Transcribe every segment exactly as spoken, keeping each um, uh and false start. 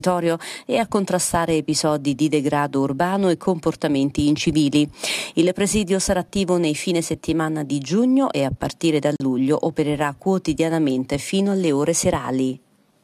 territorio e a contrastare episodi di degrado urbano e comportamenti incivili. Il presidio sarà attivo nei fine settimana di giugno e a partire da luglio opererà quotidianamente fino alle ore serali.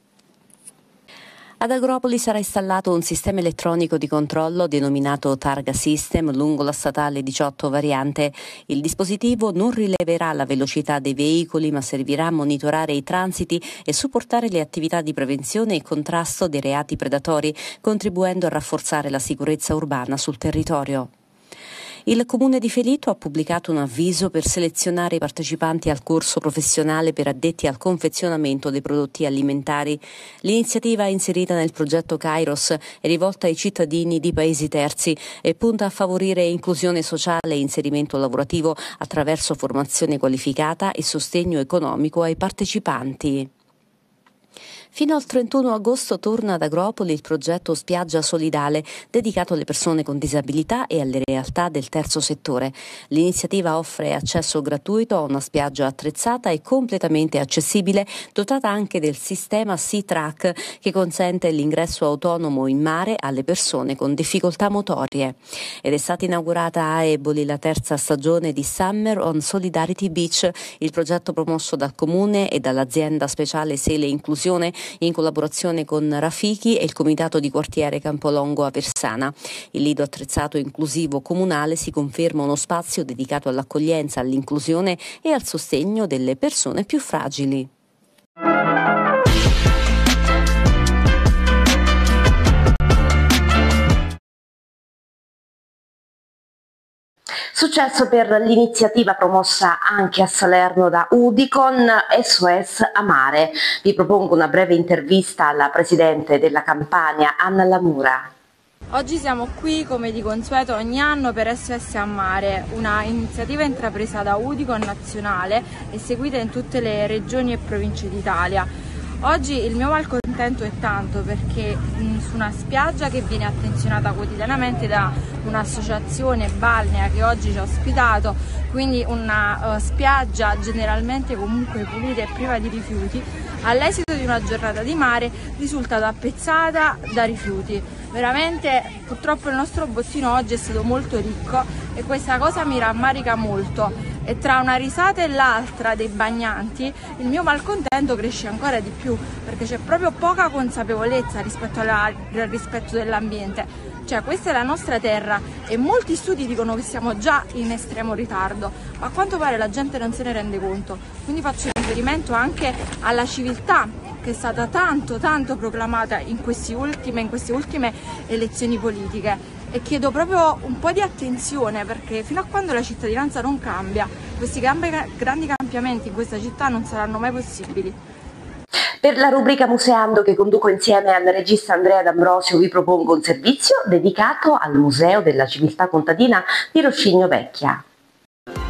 Ad Agropoli sarà installato un sistema elettronico di controllo denominato Targa System lungo la statale diciotto variante. Il dispositivo non rileverà la velocità dei veicoli, ma servirà a monitorare i transiti e supportare le attività di prevenzione e contrasto dei reati predatori, contribuendo a rafforzare la sicurezza urbana sul territorio. Il Comune di Felitto ha pubblicato un avviso per selezionare i partecipanti al corso professionale per addetti al confezionamento dei prodotti alimentari. L'iniziativa è inserita nel progetto Kairos, è rivolta ai cittadini di paesi terzi e punta a favorire inclusione sociale e inserimento lavorativo attraverso formazione qualificata e sostegno economico ai partecipanti. Fino al trentuno agosto torna ad Agropoli il progetto Spiaggia Solidale, dedicato alle persone con disabilità e alle realtà del terzo settore. L'iniziativa offre accesso gratuito a una spiaggia attrezzata e completamente accessibile, dotata anche del sistema Sea Track che consente l'ingresso autonomo in mare alle persone con difficoltà motorie. Ed è stata inaugurata a Eboli la terza stagione di Summer on Solidarity Beach, il progetto promosso dal Comune e dall'azienda speciale Sele Inclusione in collaborazione con Rafiki e il Comitato di Quartiere Campolongo a Versana. Il lido attrezzato inclusivo comunale si conferma uno spazio dedicato all'accoglienza, all'inclusione e al sostegno delle persone più fragili. Successo per l'iniziativa promossa anche a Salerno da Udicon S O S Amare. Vi propongo una breve intervista alla presidente della Campania, Anna Lamura. Oggi siamo qui come di consueto ogni anno per S O S Amare, una iniziativa intrapresa da Udicon nazionale e seguita in tutte le regioni e province d'Italia. Oggi il mio malcontento è tanto perché mh, su una spiaggia che viene attenzionata quotidianamente da un'associazione balnea che oggi ci ha ospitato, quindi una uh, spiaggia generalmente comunque pulita e priva di rifiuti, all'esito di una giornata di mare risulta tappezzata da rifiuti. Veramente purtroppo il nostro bottino oggi è stato molto ricco e questa cosa mi rammarica molto. E tra una risata e l'altra dei bagnanti il mio malcontento cresce ancora di più, perché c'è proprio poca consapevolezza rispetto alla, al rispetto dell'ambiente. Cioè, questa è la nostra terra e molti studi dicono che siamo già in estremo ritardo, ma a quanto pare la gente non se ne rende conto. Quindi faccio riferimento anche alla civiltà che è stata tanto tanto proclamata in, questi ultime, in queste ultime elezioni politiche. E chiedo proprio un po' di attenzione, perché fino a quando la cittadinanza non cambia, questi grandi cambiamenti in questa città non saranno mai possibili. Per la rubrica Museando che conduco insieme al regista Andrea D'Ambrosio vi propongo un servizio dedicato al Museo della Civiltà Contadina di Roscigno Vecchia.